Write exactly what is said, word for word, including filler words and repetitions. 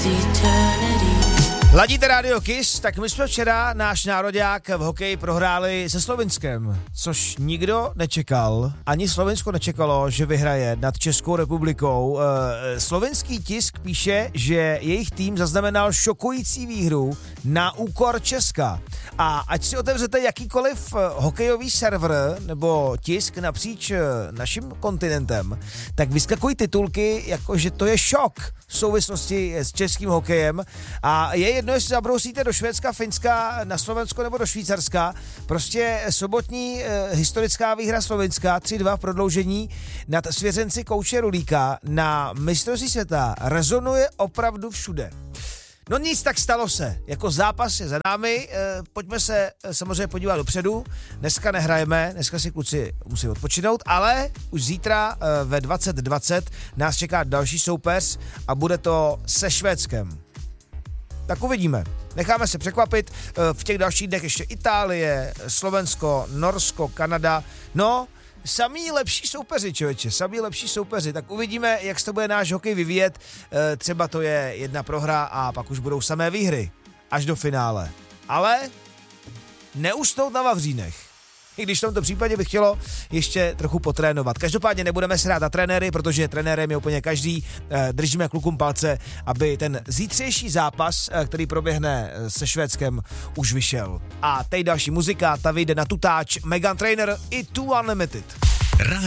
Ladíte Radio Kiss, tak my jsme včera náš nároďák v hokeji prohráli se Slovinskem, což nikdo nečekal. Ani Slovinsko nečekalo, že vyhraje nad Českou republikou. E, slovinský tisk píše, že jejich tým zaznamenal šokující výhru na úkor Česka. A ať si otevřete jakýkoliv hokejový server nebo tisk napříč naším kontinentem, tak vyskakují titulky, jako že to je šok v souvislosti s českým hokejem. A je jedno, jestli zabrousíte do Švédska, Finska, na Slovensko nebo do Švýcarska. Prostě sobotní eh, historická výhra Slovinska tři dva v prodloužení nad svěřenci kouče Rulíka na mistrovství světa rezonuje opravdu všude. No nic, tak stalo se. Jako zápas je za námi, e, pojďme se e, samozřejmě podívat dopředu. Dneska nehrajeme, dneska si kluci musí odpočinout, ale už zítra e, ve dvacet dvacet nás čeká další soupeř a bude to se Švédskem. Tak uvidíme. Necháme se překvapit. E, v těch dalších dnech ještě Itálie, Slovensko, Norsko, Kanada. No, samý lepší soupeři, člověče, samý lepší soupeři. Tak uvidíme, jak se to bude náš hokej vyvíjet. E, třeba to je jedna prohra a pak už budou samé výhry. Až do finále. Ale neusnout na vavřínech. I když v tomto případě bych chtělo ještě trochu potrénovat. Každopádně nebudeme se hrát na trenéry, protože trenérem je úplně každý. E, držíme klukům palce, aby ten zítřejší zápas, e, který proběhne se Švédskem, už vyšel. A teď další muzika, ta vyjde na tutáč Meghan Trainor i Too Unlimited.